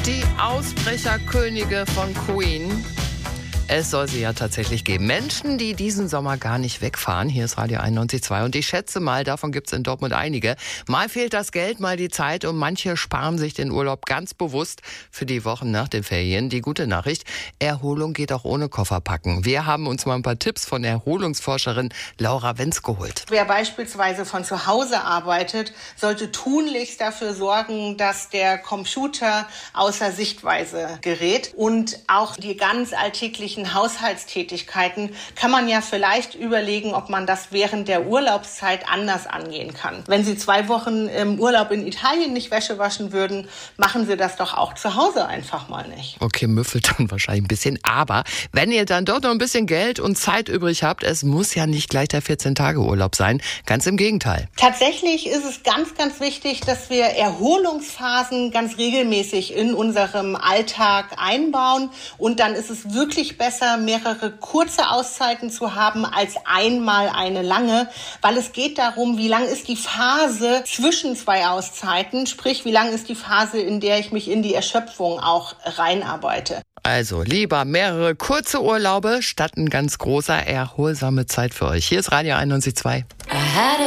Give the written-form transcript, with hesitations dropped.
Die Ausbrecherkönige von Queen. Es soll sie ja tatsächlich geben. Menschen, die diesen Sommer gar nicht wegfahren. Hier ist Radio 91.2 und ich schätze mal, davon gibt es in Dortmund einige. Mal fehlt das Geld, mal die Zeit und manche sparen sich den Urlaub ganz bewusst für die Wochen nach den Ferien. Die gute Nachricht, Erholung geht auch ohne Koffer packen. Wir haben uns mal ein paar Tipps von Erholungsforscherin Laura Wenz geholt. Wer beispielsweise von zu Hause arbeitet, sollte tunlichst dafür sorgen, dass der Computer außer Sichtweise gerät. Und auch die ganz alltäglichen Haushaltstätigkeiten kann man ja vielleicht überlegen, ob man das während der Urlaubszeit anders angehen kann. Wenn Sie 2 Wochen im Urlaub in Italien nicht Wäsche waschen würden, machen Sie das doch auch zu Hause einfach mal nicht. Okay, müffelt dann wahrscheinlich ein bisschen. Aber wenn ihr dann dort noch ein bisschen Geld und Zeit übrig habt, es muss ja nicht gleich der 14-Tage-Urlaub sein. Ganz im Gegenteil. Tatsächlich ist es ganz, ganz wichtig, dass wir Erholungsphasen ganz regelmäßig in unserem Alltag einbauen. Und dann ist es wirklich besser, mehrere kurze Auszeiten zu haben als einmal eine lange, weil es geht darum, wie lang ist die Phase zwischen 2 Auszeiten, sprich, wie lang ist die Phase, in der ich mich in die Erschöpfung auch reinarbeite. Also lieber mehrere kurze Urlaube statt ein ganz großer erholsame Zeit für euch. Hier ist Radio 91.2.